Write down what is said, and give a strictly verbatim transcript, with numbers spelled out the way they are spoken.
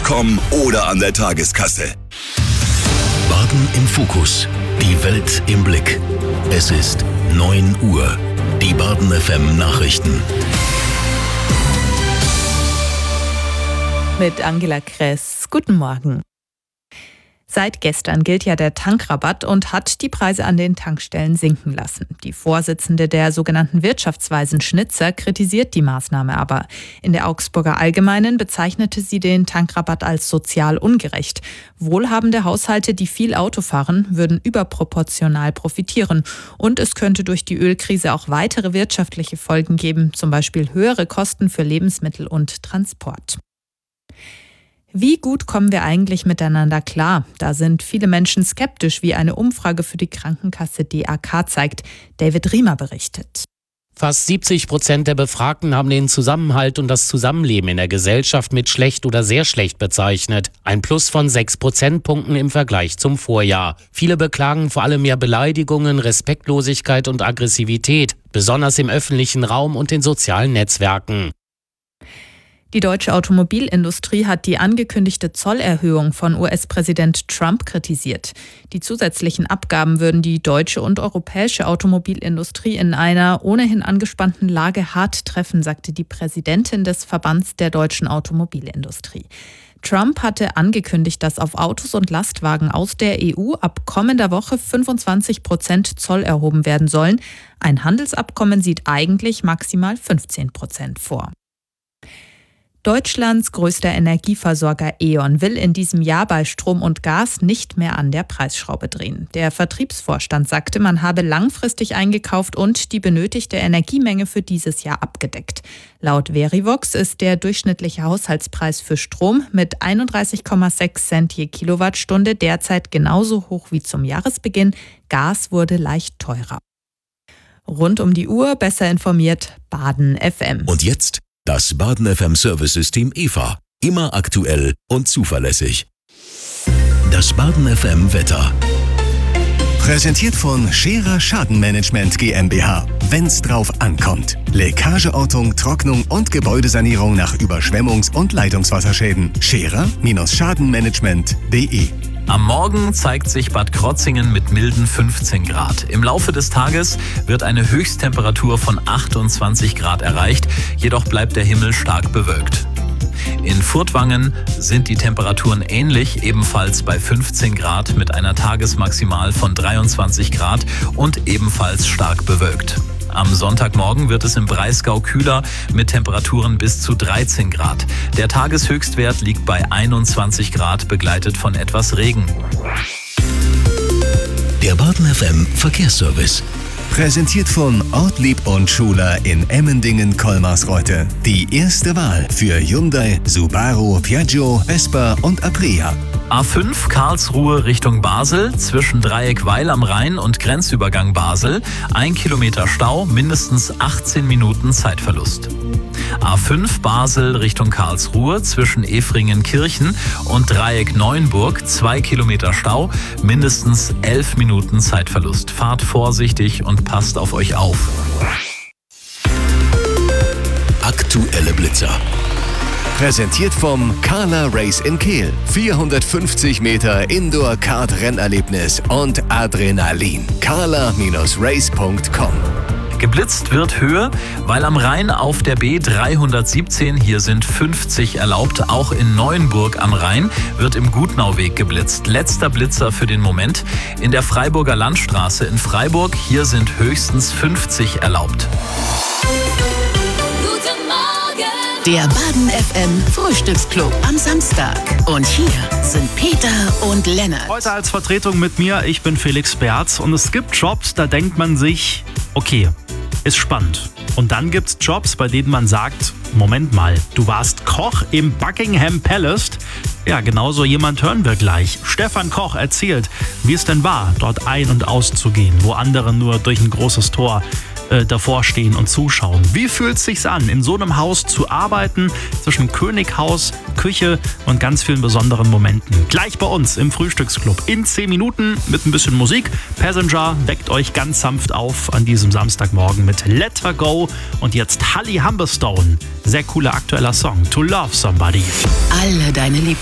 com oder an der Tageskasse. Baden im Fokus. Die Welt im Blick. Es ist neun Uhr. Die Baden F M Nachrichten. Mit Angela Kress. Guten Morgen. Seit gestern gilt ja der Tankrabatt und hat die Preise an den Tankstellen sinken lassen. Die Vorsitzende der sogenannten Wirtschaftsweisen Schnitzer kritisiert die Maßnahme aber. In der Augsburger Allgemeinen bezeichnete sie den Tankrabatt als sozial ungerecht. Wohlhabende Haushalte, die viel Auto fahren, würden überproportional profitieren. Und es könnte durch die Ölkrise auch weitere wirtschaftliche Folgen geben, zum Beispiel höhere Kosten für Lebensmittel und Transport. Wie gut kommen wir eigentlich miteinander klar? Da sind viele Menschen skeptisch, wie eine Umfrage für die Krankenkasse D A K zeigt. David Riemer berichtet. Fast siebzig Prozent der Befragten haben den Zusammenhalt und das Zusammenleben in der Gesellschaft mit schlecht oder sehr schlecht bezeichnet. Ein Plus von sechs Prozentpunkten im Vergleich zum Vorjahr. Viele beklagen vor allem mehr Beleidigungen, Respektlosigkeit und Aggressivität, besonders im öffentlichen Raum und in sozialen Netzwerken. Die deutsche Automobilindustrie hat die angekündigte Zollerhöhung von U S-Präsident Trump kritisiert. Die zusätzlichen Abgaben würden die deutsche und europäische Automobilindustrie in einer ohnehin angespannten Lage hart treffen, sagte die Präsidentin des Verbands der deutschen Automobilindustrie. Trump hatte angekündigt, dass auf Autos und Lastwagen aus der E U ab kommender Woche fünfundzwanzig Prozent Zoll erhoben werden sollen. Ein Handelsabkommen sieht eigentlich maximal fünfzehn Prozent vor. Deutschlands größter Energieversorger E.ON will in diesem Jahr bei Strom und Gas nicht mehr an der Preisschraube drehen. Der Vertriebsvorstand sagte, man habe langfristig eingekauft und die benötigte Energiemenge für dieses Jahr abgedeckt. Laut Verivox ist der durchschnittliche Haushaltspreis für Strom mit einunddreißig Komma sechs Cent je Kilowattstunde derzeit genauso hoch wie zum Jahresbeginn. Gas wurde leicht teurer. Rund um die Uhr besser informiert Baden F M. Und jetzt das Baden F M Service-System E V A. Immer aktuell und zuverlässig. Das Baden F M Wetter. Präsentiert von Scherer Schadenmanagement GmbH. Wenn's drauf ankommt. Leckageortung, Trocknung und Gebäudesanierung nach Überschwemmungs- und Leitungswasserschäden. Scherer-Schadenmanagement punkt de. Am Morgen zeigt sich Bad Krotzingen mit milden fünfzehn Grad. Im Laufe des Tages wird eine Höchsttemperatur von achtundzwanzig Grad erreicht, jedoch bleibt der Himmel stark bewölkt. In Furtwangen sind die Temperaturen ähnlich, ebenfalls bei fünfzehn Grad mit einer Tagesmaximal von dreiundzwanzig Grad und ebenfalls stark bewölkt. Am Sonntagmorgen wird es im Breisgau kühler mit Temperaturen bis zu dreizehn Grad. Der Tageshöchstwert liegt bei einundzwanzig Grad, begleitet von etwas Regen. Der Baden F M Verkehrsservice. Präsentiert von Ortlieb und Schuler in Emmendingen-Kolmarsreuth. Die erste Wahl für Hyundai, Subaru, Piaggio, Vespa und Aprilia. A fünf Karlsruhe Richtung Basel, zwischen Dreieck Weil am Rhein und Grenzübergang Basel. Ein Kilometer Stau, mindestens achtzehn Minuten Zeitverlust. A fünf Basel Richtung Karlsruhe, zwischen Efringen-Kirchen und Dreieck Neuenburg. Zwei Kilometer Stau, mindestens elf Minuten Zeitverlust. Fahrt vorsichtig und passt auf euch auf. Aktuelle Blitzer. Präsentiert vom Carla Race in Kehl. vierhundertfünfzig Meter Indoor-Kart-Rennerlebnis und Adrenalin. carla Race punkt com. Geblitzt wird Höhe, weil am Rhein auf der B dreihundertsiebzehn, hier sind fünfzig erlaubt. Auch in Neuenburg am Rhein wird im Gutnauweg geblitzt. Letzter Blitzer für den Moment. In der Freiburger Landstraße in Freiburg, hier sind höchstens fünfzig erlaubt. Der Baden F M Frühstücksclub am Samstag. Und hier sind Peter und Lennart. Heute als Vertretung mit mir, ich bin Felix Berz. Und es gibt Jobs, da denkt man sich, okay, ist spannend. Und dann gibt's Jobs, bei denen man sagt, Moment mal, du warst Koch im Buckingham Palace. Ja, genau so jemand hören wir gleich. Stefan Koch erzählt, wie es denn war, dort ein- und auszugehen, wo andere nur durch ein großes Tor äh, davor stehen und zuschauen. Wie fühlt es sich an, in so einem Haus zu arbeiten, zwischen Könighaus, Küche und ganz vielen besonderen Momenten? Gleich bei uns im Frühstücksclub in zehn Minuten mit ein bisschen Musik. Passenger weckt euch ganz sanft auf an diesem Samstagmorgen mit Let Her Go und jetzt Holly Humberstone. Sehr cooler aktueller Song, To Love Somebody. Alle deine Lieblings